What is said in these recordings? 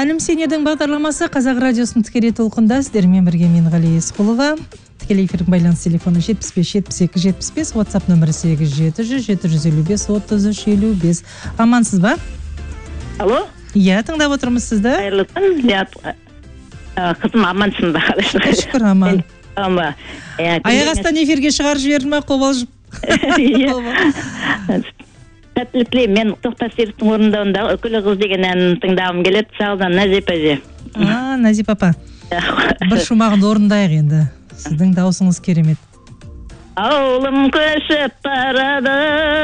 Ханым Сенердің бағдарламасы Қазақ радиосының тікелей толқында сіздермен бірге мен Ғали Есқұлова. Тікелей эфирдің байланыс телефоны 75-72-75, WhatsApp нөмірі 8-700-755-33-55. Амансыз ба? Алло? Иә, тыңдап отырмыз сізді. Қайырлы күн. Қызым амансың ба? Шүкір, аман. Аяқ астан эфирге шығарып жіберді ма, қобалжып? Тәттілікли, мен Тоқтар Серіктің орындауында «Үкілі қыз» деген әнін тыңдағым келеді. Сағылдан Назип әже. Назип апа. Бір шумағын орындайық енді. Сіздің дауысыңыз керемет. Ауылым көшіп барады,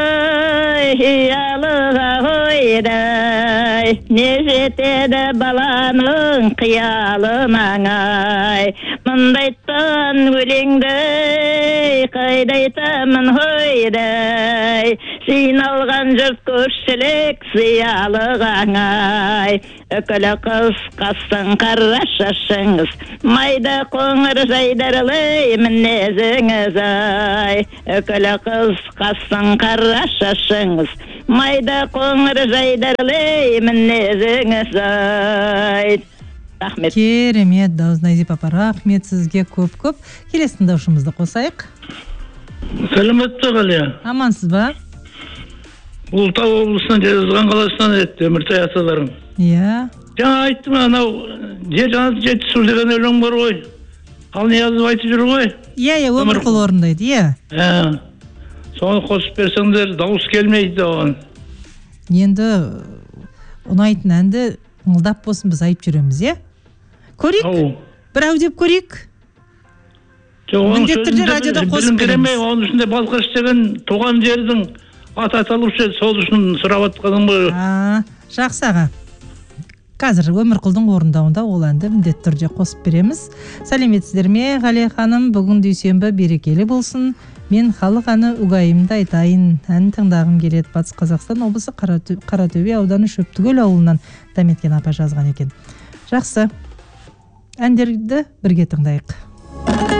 ялыға қойдай, не жетеді баланың қиялынаңай. Мұндайтын өлеңдей, қайдайтамын қойдай, жиналған жұрт көпшілік зиялығаңай. Үкілі қыз қастың қара шашыңыз, майда қоңыр жайдарлы мінезіңіз ай. Үкілі қыз қастың қара шашыңыз, майда қоңыр жайдарлы мінезіңіз ай. Рахмет. Керемет дауыс Назип апа, рахмет сізге көп-көп. Келесі тыңдаушымызды қосайық. Сәлеметті Ғалия. Амансыз ба? Ұлытау облысынан Жезқазған қаласынан еді Өміртай аталарың. Иә. Жаңа айттым, анау жаңа жетісу деген өлең бар ғой. Қалниязов айтып жүр ғой. Иә, Өмірқұл орындайды, иә. Соны қосып берсеңдер, дауыс келмейді оған. Енді ұнайтын әнді ыңылдап болсын біз айтып жүреміз, иә? Көрейік? Бір әудеп көрейік? Міндетті түрде радиода қосып береміз. Оның ішінде Балқаш деген туған жердің аты аталушы, сол үшін сұрап атқаным ғой. Жақсы аға. Қазір Өмірқұлдың орындауында ол әнді міндетті түрде қосып береміз. Сәлеметсіздер ме, Ғалия ханым? Бүгін дүйсенбі берекелі болсын. Мен халық әні Угайымды айтайын әнін тыңдағым келеді. Батыс Қазақстан облысы Қаратөбе ауданы Шөптігөл ауылынан Дәметкен апа жазған екен. Жақсы. Әндерді бірге тыңдайық.